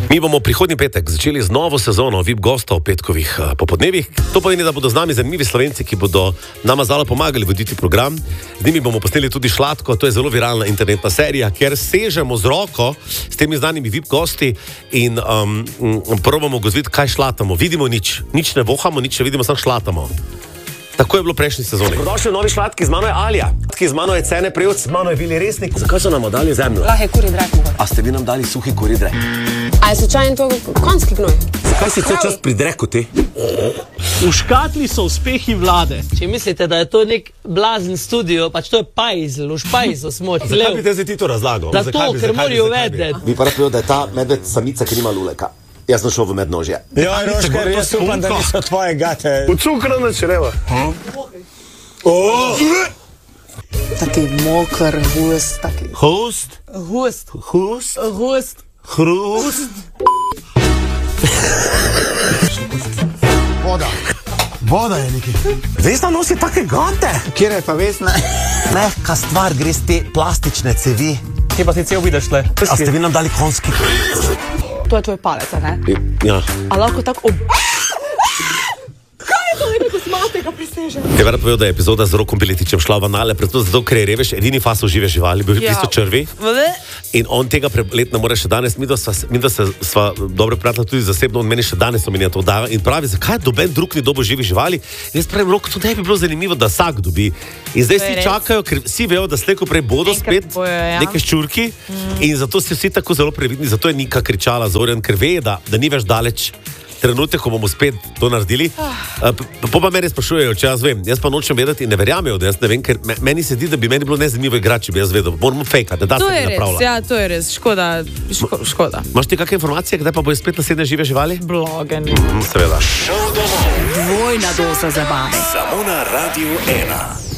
Mi bomo prihodnji petek začeli z novo sezono VIP gostov v petkovih popodnevih. To pomeni, da bodo z nami zanimivi Slovenci, ki bodo nama zelo pomagali voditi program. Z njimi bomo posneli tudi Šlatko, to je zelo viralna internetna serija, kjer sežemo z roko s temi znanimi VIP gosti in probamo ugotoviti, kaj šlatamo. Vidimo nič ne vohamo, nič ne vidimo, samo šlatamo. Tako je bilo prejšnji sezoni. Dobrodošli v novi Šlatki, z mano je Alja, z mano je Cene Prevc, z mano je Vili Resnik. Zakaj so nam dali zemljo? Lahko je koridrek mogoče. A ste vi nam dali suhi koridrek? A je slučajno to konjski gnoj? Zakaj si cel čas pri dreku ti? V škatli so uspehi vlade. Če mislite, da je to nek blazen studio, pač to je pajzel, v špajzu smo Zakaj odlev. bi te zdaj ti to razlagal? Zato, ker morajo vedeti. Bi pa rekel, da je ta medved samica, ki nima luleka. Jaz sem šel v mednožje. Ja, Roškar, jaz upam, da niso tvoje gate. V cukru na čreva. Taki mokr, gust, taki. Host? Gust. Hust? Gust. Hrust? Voda je nekaj. Vesna nosi take gate. Kjer je pa Vesna? Mehka stvar, gre z te plastične cevi. Kje pa si cel vidiš le? A ste vi nam dali konjski? To je tvoj palec, ne? Ja. A lahko tako Kaj je to, neko smatega priseže? Te bi rad povedal, da je epizoda z Rokom Biletičem šla v anale, predvsem zato, ker je Revež edini fas v žive živali, bil je v črvi. In on tega let ne more še danes, mi da sva dobro prijatelja tudi zasebno, on meni še danes omenja to dajo in pravi, zakaj doben drug ni dobo živih živali. In jaz pravim, Rok, to ne bi bilo zanimivo, da vsak dobi. In zdaj vsi čakajo, ker vsi vejo, da slejko prej bodo spet neke ščurki in zato si vsi tako zelo previdni, zato je Nika kričala Zorjan, ker ve, da ni več daleč trenutek, ko bomo spet to naredili. Pa mene sprašujejo, če jaz vem. Jaz pa nočem vedeti in ne verjamejo, da jaz ne vem, ker meni se zdi, da bi meni bilo nezanimivo igrati, če bi jaz vedel. Moramo fejkati, da se ne napravlja. Ja, to je res, škoda. Imaš ti kakšne informacije, kdaj pa bojo spet naslednje žive živali? Blogen. Seveda. Šov domov. Dvojna doza zabave. Samo na Radiu 1.